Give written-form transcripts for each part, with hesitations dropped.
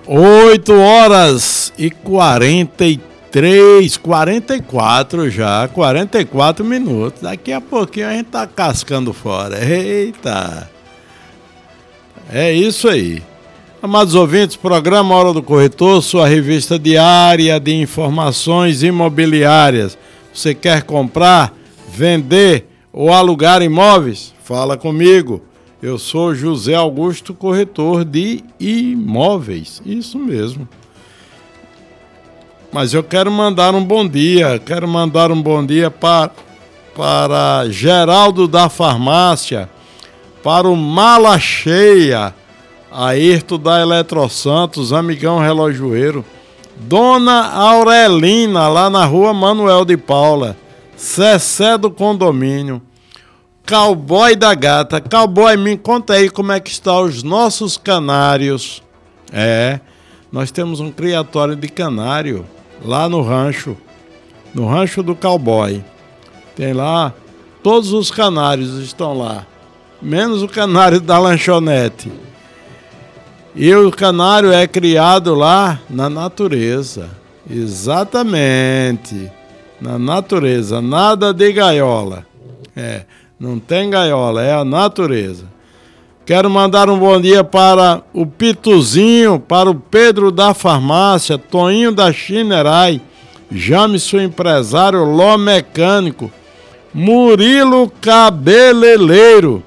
8h44 já, 44 minutos. Daqui a pouquinho a gente tá cascando fora. Eita! É isso aí. Amados ouvintes, programa Hora do Corretor, sua revista diária de informações imobiliárias. Você quer comprar, vender ou alugar imóveis? Fala comigo. Eu sou José Augusto, corretor de imóveis. Isso mesmo. Mas eu quero mandar um bom dia. Para Geraldo da Farmácia, para o Mala Cheia, Ayrton da Eletrosantos, amigão relojoeiro, Dona Aurelina, lá na rua Manuel de Paula, Cessé do Condomínio, Cowboy da Gata. Cowboy, me conta aí como é que estão os nossos canários. Nós temos um criatório de canário lá no rancho do Cowboy. Tem lá, todos os canários estão lá, menos o canário da lanchonete. E o canário é criado lá na natureza. Exatamente. Na natureza, nada de gaiola. Não tem gaiola, é a natureza. Quero mandar um bom dia para o Pituzinho, para o Pedro da Farmácia, Toninho da Chinerai, Jamison Empresário, Ló Mecânico, Murilo Cabeleireiro,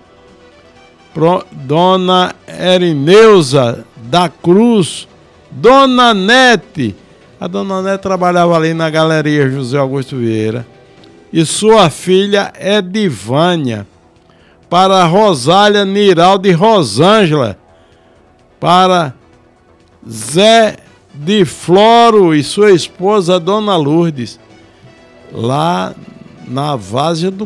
Dona Erineuza da Cruz, Dona Nete. A Dona Nete trabalhava ali na Galeria José Augusto Vieira. E sua filha Edivânia, para Rosália Niraldo e Rosângela, para Zé de Floro e sua esposa Dona Lourdes, lá na Várzea do